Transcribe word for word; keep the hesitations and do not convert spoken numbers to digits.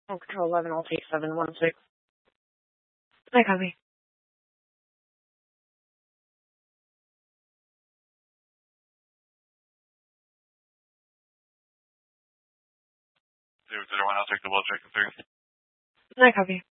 Oh, Control eleven, I'll take seven one six. I copy. Zero zero one, I'll take the well check through. I copy.